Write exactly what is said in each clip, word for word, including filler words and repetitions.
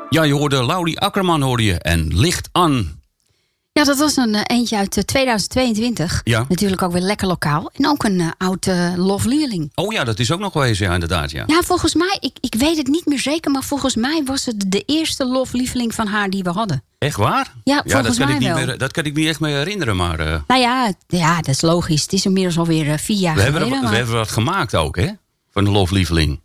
Ja, je hoorde Laurie Akkerman hoorde je en Licht aan. Ja, dat was een uh, eentje uit uh, tweeduizend tweeëntwintig. Ja. Natuurlijk ook weer lekker lokaal. En ook een uh, oud uh, loflieveling. Oh ja, dat is ook nog wel eens, ja, inderdaad. Ja, ja volgens mij, ik, ik weet het niet meer zeker... maar volgens mij was het de eerste loflieveling van haar die we hadden. Echt waar? Ja, ja volgens dat kan mij ik niet wel. meer, dat kan ik me niet echt meer herinneren, maar... Uh, nou ja, ja, dat is logisch. Het is inmiddels alweer uh, vier jaar we geleden. Hebben er, maar... We hebben wat gemaakt ook, hè? Van de loflieveling.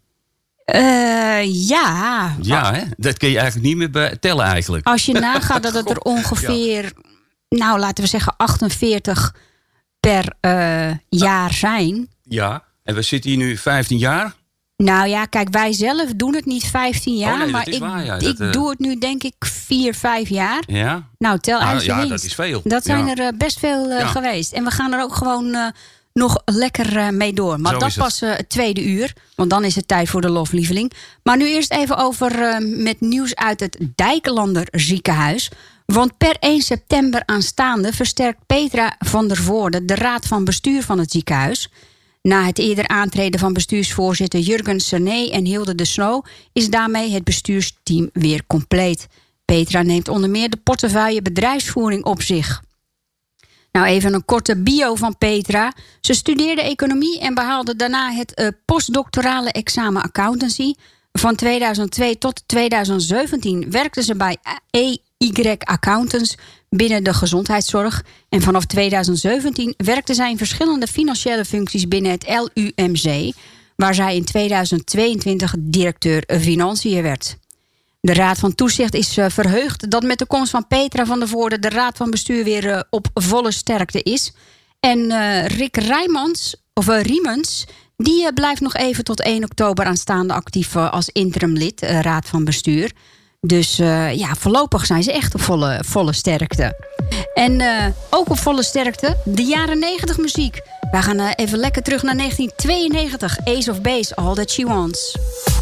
Uh, ja. Ja, hè? Dat kun je eigenlijk niet meer tellen eigenlijk. Als je nagaat dat het er ongeveer... Ja. Nou, laten we zeggen achtenveertig per uh, jaar zijn. Ja, en we zitten hier nu vijftien jaar. Nou ja, kijk, wij zelf doen het niet vijftien jaar. Oh nee, maar ik, waar, ja. ik dat, uh... doe het nu denk ik vier, vijf jaar. Ja. Nou, tel ah, uit je Ja, winst. dat is veel. Dat zijn ja. er uh, best veel uh, ja. geweest. En we gaan er ook gewoon uh, nog lekker uh, mee door. Maar Zo dat pas uh, het tweede uur. Want dan is het tijd voor de loflieveling. Maar nu eerst even over uh, met nieuws uit het Dijklander ziekenhuis. Want per één september aanstaande versterkt Petra van der Voorde de raad van bestuur van het ziekenhuis. Na het eerder aantreden van bestuursvoorzitter Jurgen Cerné en Hilde de Snow is daarmee het bestuursteam weer compleet. Petra neemt onder meer de portefeuille bedrijfsvoering op zich. Nou, even een korte bio van Petra. Ze studeerde economie en behaalde daarna het uh, postdoctorale examen accountancy. Van tweeduizend twee tot tweeduizend zeventien werkte ze bij E Y Accountants binnen de gezondheidszorg. En vanaf tweeduizend zeventien werkte zij in verschillende financiële functies binnen het L U M C, waar zij in tweeduizend tweeëntwintig directeur financiën werd. De Raad van Toezicht is uh, verheugd dat met de komst van Petra van der Voorde de Raad van Bestuur weer uh, op volle sterkte is. En uh, Rick Rijmans, of uh, Riemens, die uh, blijft nog even tot één oktober aanstaande actief uh, als interimlid uh, Raad van Bestuur. Dus uh, ja, voorlopig zijn ze echt op volle, volle sterkte. En uh, ook op volle sterkte de jaren negentig muziek. Wij gaan uh, even lekker terug naar negentien tweeënnegentig. Ace of Base, All That She Wants.